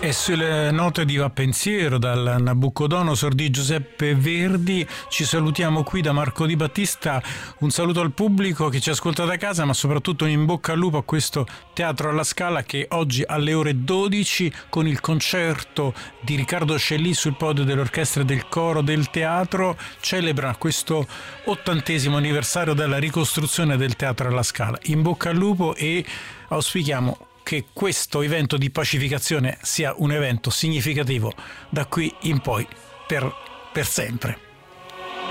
E sulle note di Va Pensiero dal Nabucodonosor di Giuseppe Verdi ci salutiamo qui da Marco Di Battista. Un saluto al pubblico che ci ascolta da casa, ma soprattutto un in bocca al lupo a questo Teatro alla Scala che oggi alle ore 12 con il concerto di Riccardo Scellì sul podio dell'orchestra e del coro del teatro celebra questo 80° anniversario della ricostruzione del Teatro alla Scala. In bocca al lupo e auspichiamo che questo evento di pacificazione sia un evento significativo da qui in poi per sempre.